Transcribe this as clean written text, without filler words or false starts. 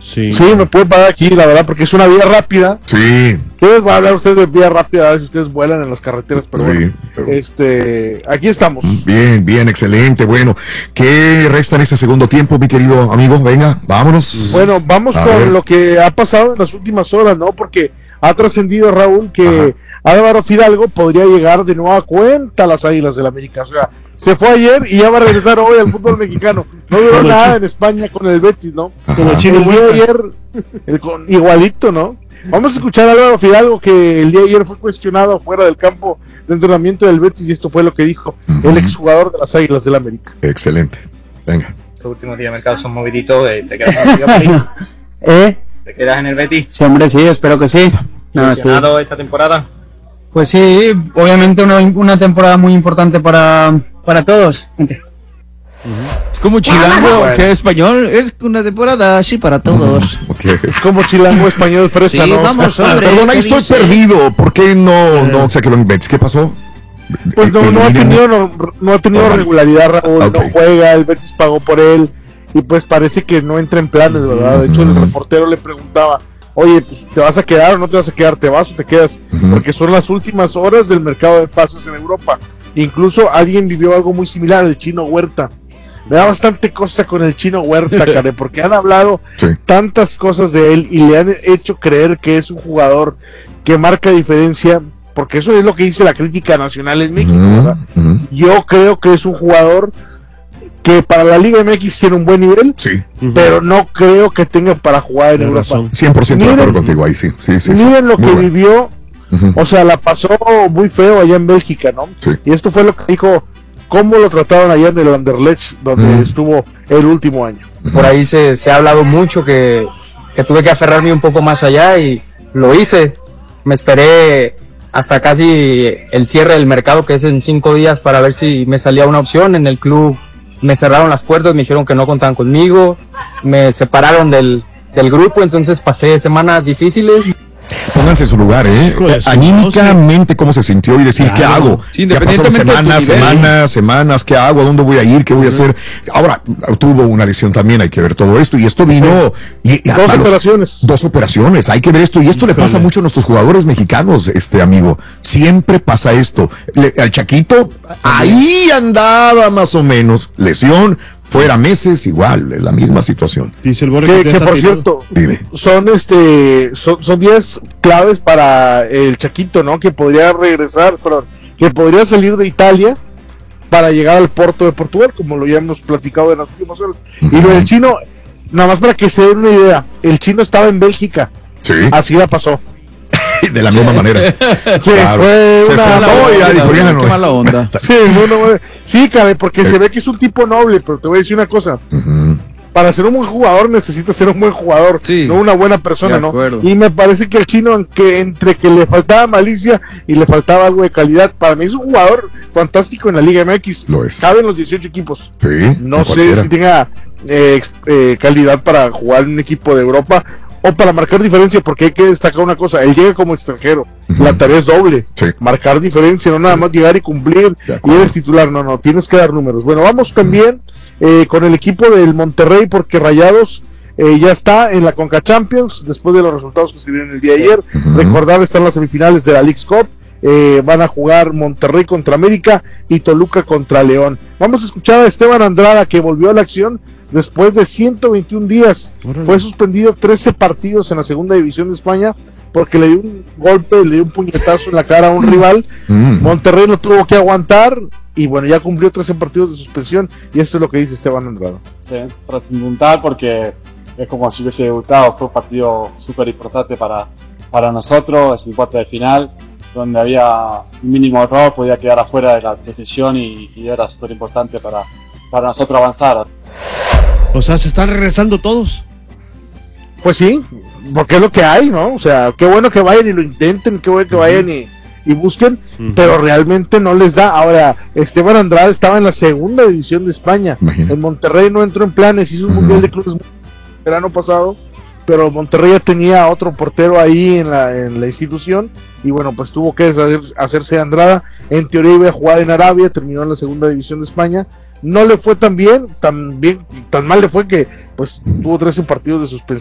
Sí. Sí, me puede parar aquí, la verdad, porque es una vía rápida. Sí. ¿Qué va a hablar usted de vía rápida? A ver si ustedes vuelan en las carreteras, pero Sí, bueno, pero... aquí estamos. Bien, bien, excelente. Bueno, ¿qué resta en este segundo tiempo, mi querido amigo? Venga, vámonos. Bueno, vamos A con ver. lo que ha pasado en las últimas horas, ¿no? Porque ha trascendido, Raúl, que Álvaro Fidalgo podría llegar de nueva cuenta a las Águilas del América. O sea, se fue ayer y ya va a regresar hoy al fútbol mexicano. No duró nada en España con el Betis, ¿no? Ajá. El día de ayer, igualito, ¿no? Vamos a escuchar a Álvaro Fidalgo, que el día de ayer fue cuestionado fuera del campo de entrenamiento del Betis, y esto fue lo que dijo el exjugador de las Águilas del América. Excelente. Venga. Los últimos días de mercado son moviditos, ¿te quedas en el Betis? ¿Te quedas en el Betis? Sí, hombre, sí, espero que sí. No, sí. ¿Ilusionado esta temporada? Pues sí, obviamente una temporada muy importante para todos. Es como Chilango, que es español, es una temporada así para todos. Okay. Es como Chilango español fresa, Sí, ¿no? vamos, hombre. Perdón, ahí ¿qué estoy dice? perdido. ¿Por qué no se quedó en Betis? ¿Qué pasó? Pues no ha tenido regularidad, Raúl, Ok. no juega, el Betis pagó por él, y pues parece que no entra en planes, ¿verdad? De hecho, el reportero le preguntaba, oye, pues, ¿te vas a quedar o no te vas a quedar? ¿Te vas o te quedas? Porque son las últimas horas del mercado de pases en Europa. Incluso alguien vivió algo muy similar, el Chino Huerta. Me da bastante cosa con el Chino Huerta, Care, porque han hablado tantas cosas de él y le han hecho creer que es un jugador que marca diferencia, porque eso es lo que dice la crítica nacional en México, ¿verdad? Yo creo que es un jugador que para la Liga MX tiene un buen nivel, pero no creo que tenga para jugar en Europa. 100% de acuerdo contigo ahí, sí. Miren lo Muy que bueno. vivió, o sea, la pasó muy feo allá en Bélgica, ¿no? Y esto fue lo que dijo, cómo lo trataron allá en el Anderlecht, donde estuvo el último año. Por ahí se ha hablado mucho que tuve que aferrarme un poco más allá y lo hice. Me esperé hasta casi el cierre del mercado, que es en 5 días, para ver si me salía una opción. En el club me cerraron las puertas, me dijeron que no contaban conmigo, me separaron del grupo, entonces pasé semanas difíciles. Pónganse en su lugar, anímicamente cómo se sintió y decir, ¿qué hago? Sí, ya pasaron semanas, ¿qué hago? ¿A dónde voy a ir? ¿Qué voy a hacer? Ahora, tuvo una lesión también, hay que ver todo esto, y esto vino... Dos operaciones, hay que ver esto, y esto le pasa mucho a nuestros jugadores mexicanos, amigo. Siempre pasa esto. Al Chaquito, ahí andaba más o menos, lesión... Fuera meses, igual, es la misma situación. Dice el que por cierto, son días claves para el Chaquito, ¿no? Que podría regresar, que podría salir de Italia para llegar al Porto de Portugal, como lo ya hemos platicado en las últimas horas. Y lo del Chino, nada más para que se den una idea, el Chino estaba en Bélgica, así la pasó. De la misma manera. Claro. Se sentó y ya dijo, ya no. Qué mala onda. Sí, cabe, porque se ve que es un tipo noble, pero te voy a decir una cosa. Para ser un buen jugador necesitas ser un buen jugador, no una buena persona, ¿no? Y me parece que el Chino, entre que le faltaba malicia y le faltaba algo de calidad, para mí es un jugador fantástico en la Liga MX. Lo es. Cabe en los 18 equipos. No sé cualquiera. si tenga calidad para jugar en un equipo de Europa o para marcar diferencia, porque hay que destacar una cosa, él llega como extranjero, la tarea es doble, marcar diferencia, no nada más llegar y cumplir y eres titular, no, tienes que dar números. Bueno, vamos también con el equipo del Monterrey, porque Rayados ya está en la Conca Champions, después de los resultados que se dieron el día de ayer. Recordar, están las semifinales de la Leagues Cup, van a jugar Monterrey contra América y Toluca contra León. Vamos a escuchar a Esteban Andrada, que volvió a la acción después de 121 días. Fue suspendido 13 partidos en la segunda división de España porque le dio un golpe, le dio un puñetazo en la cara a un rival. Monterrey lo tuvo que aguantar y bueno, ya cumplió 13 partidos de suspensión, y esto es lo que dice Esteban Andrada. Sí, es trascendental porque es como si hubiese debutado, fue un partido súper importante para nosotros, es el cuarto de final, donde había un mínimo error, podía quedar afuera de la decisión y era súper importante para nosotros avanzar. O sea, ¿se están regresando todos? Pues sí, porque es lo que hay, ¿no? O sea, qué bueno que vayan y lo intenten, qué bueno que vayan y busquen, pero realmente no les da. Ahora, Esteban Andrade estaba en la segunda división de España. En Monterrey no entró en planes, hizo un mundial de clubes el verano pasado, pero Monterrey ya tenía otro portero ahí en la institución, y bueno, pues tuvo que hacerse de Andrada. En teoría iba a jugar en Arabia, terminó en la segunda división de España. No le fue tan mal le fue que pues tuvo 13 partidos de suspensión.